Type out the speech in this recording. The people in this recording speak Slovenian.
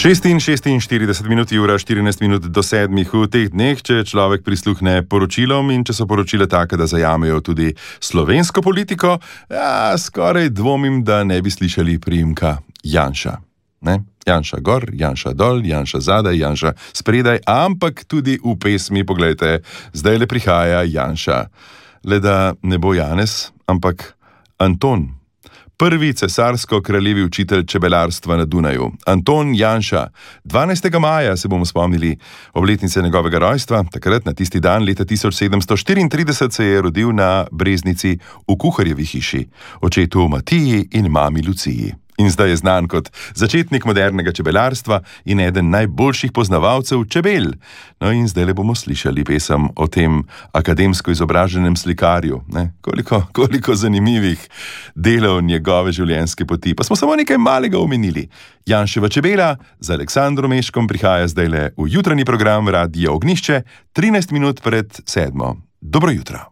46 minut, ura 14 minut do 7 v teh dneh, če človek prisluhne poročilom in če so poročila take, da zajamejo tudi slovensko politiko, skoraj dvomim, da ne bi slišali priimka Janša. Ne? Janša gor, Janša dol, Janša zadaj, Janša spredaj, ampak tudi v pesmi, poglejte, zdaj le prihaja Janša. Le da ne bo Janez, ampak Anton. Prvi cesarsko-kraljevi učitelj čebelarstva na Dunaju, Anton Janša. 12. maja se bomo spomnili obletnice njegovega rojstva, takrat na tisti dan leta 1734 se je rodil na Breznici v kuharjevi hiši, očetu Matiji in mami Luciji. In zdaj je znan kot začetnik modernega čebelarstva in eden najboljših poznavalcev čebel. No in zdaj le bomo slišali pesem o tem akademsko izobraženem slikarju. Koliko zanimivih delov njegove življenjske poti. Pa smo samo nekaj malega omenili. Janševa čebela z Aleksandrom Meškom prihaja zdaj le v jutranji program Radia Ognjišče, 13 minut pred 7. Dobro jutro.